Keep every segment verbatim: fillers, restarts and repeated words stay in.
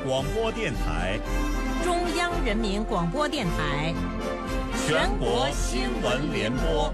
广播电台、 中央人民广播电台、 全国新闻联播。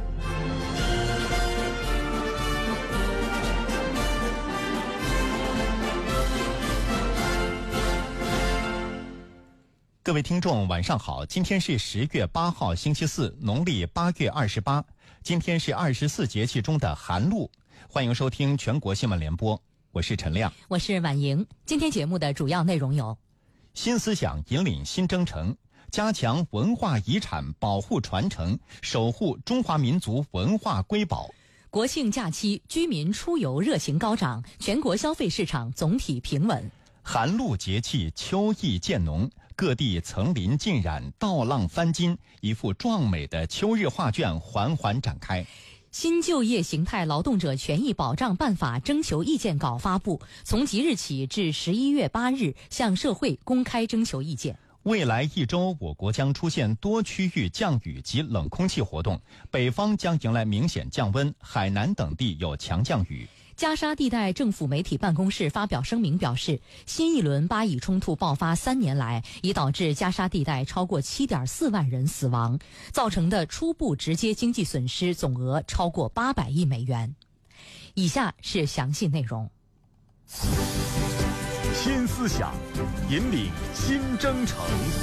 各位听众晚上好，今天是十月八号星期四，农历八月二十八，今天是二十四节气中的寒露。欢迎收听全国新闻联播，我是陈亮， 我是婉莹。今天节目的主要内容有： 新思想引领新征程，加强文化遗产保护传承，守护中华民族文化瑰宝。 国庆假期，居民出游热情高涨，全国消费市场总体平稳。 寒露节气，秋意渐浓，各地层林尽染，稻浪翻金，一幅壮美的秋日画卷缓缓展开。 新就业形态劳动者权益保障办法征求意见稿发布，从即日起至十一月八日向社会公开征求意见。 未来一周，我国将出现多区域降雨及冷空气活动，北方将迎来明显降温，海南等地有强降雨。 加沙地带政府媒体办公室发表声明表示，新一轮巴以冲突爆发三年来，已导致加沙地带超过 七点四万人死亡，造成的初步直接经济损失总额超过八百亿美元。以下是详细内容。 新思想引领新征程。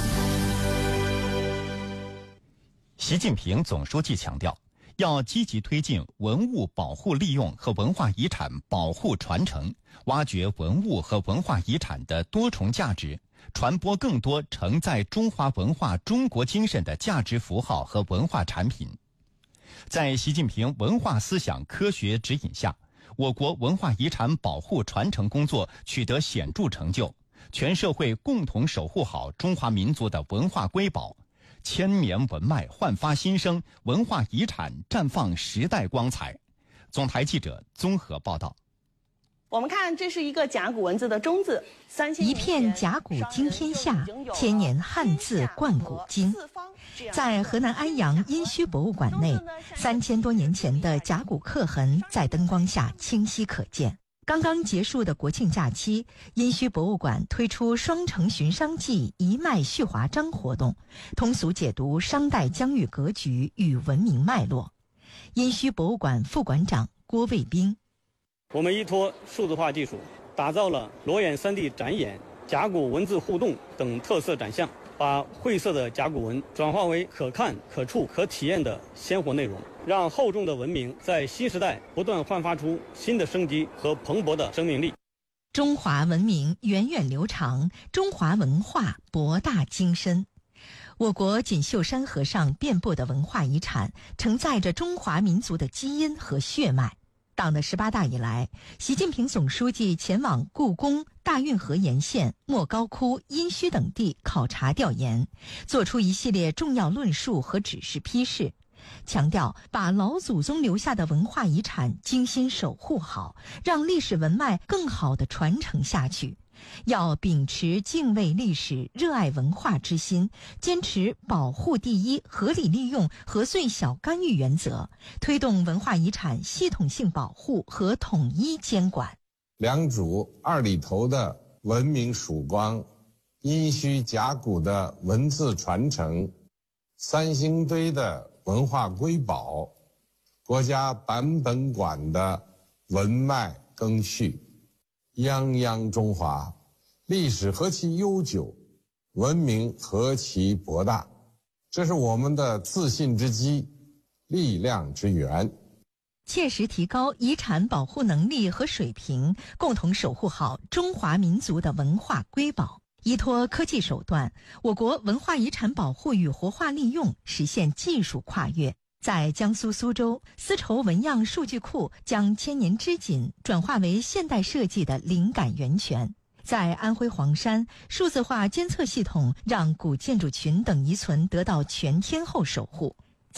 习近平总书记强调，要积极推进文物保护利用和文化遗产保护传承，挖掘文物和文化遗产的多重价值，传播更多承载中华文化中国精神的价值符号和文化产品。在习近平文化思想科学指引下，我国文化遗产保护传承工作取得显著成就，全社会共同守护好中华民族的文化瑰宝，千年文脉焕发新生，文化遗产绽放时代光彩。总台记者综合报道。 我们看，这是一个甲骨文字的中字， 一片甲骨惊天下，千年汉字贯古今。在河南安阳殷墟博物馆内，三千多年前的甲骨刻痕在灯光下清晰可见。刚刚结束的国庆假期，殷墟博物馆推出双城巡商记一脉续华章活动，通俗解读商代疆域格局与文明脉络。殷墟博物馆副馆长郭卫兵： 我们依托数字化技术，打造了裸眼 三 D 展演、甲骨文字互动等特色展项，把晦涩的甲骨文转化为可看、可触、可体验的鲜活内容，让厚重的文明在新时代不断焕发出新的生机和蓬勃的生命力。 中华文明源远流长，中华文化博大精深。我国锦绣山河上遍布的文化遗产，承载着中华民族的基因和血脉。党的十八大以来，习近平总书记前往故宫、大运河沿线、莫高窟、殷墟等地考察调研，作出一系列重要论述和指示批示，强调把老祖宗留下的文化遗产精心守护好，让历史文脉更好地传承下去。要秉持敬畏历史、热爱文化之心，坚持保护第一、合理利用和最小干预原则，推动文化遗产系统性保护和统一监管。 良渚二里头的文明曙光，殷墟甲骨的文字传承，三星堆的文化瑰宝，国家版本馆的文脉更续，泱泱中华，历史何其悠久，文明何其博大，这是我们的自信之基，力量之源。 切实提高遗产保护能力和水平，共同守护好中华民族的文化瑰宝。依托科技手段，我国文化遗产保护与活化利用实现技术跨越。在江苏苏州，丝绸纹样数据库将千年织锦转化为现代设计的灵感源泉。在安徽黄山，数字化监测系统让古建筑群等遗存得到全天候守护。